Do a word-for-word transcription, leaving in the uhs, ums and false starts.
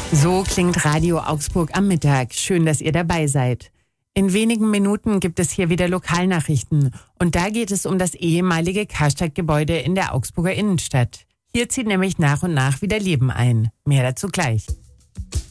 So klingt Radio Augsburg am Mittag. Schön, dass ihr dabei seid. In wenigen Minuten gibt es hier wieder Lokalnachrichten. Und da geht es um das ehemalige Karstadt-Gebäude in der Augsburger Innenstadt. Hier zieht nämlich nach und nach wieder Leben ein. Mehr dazu gleich.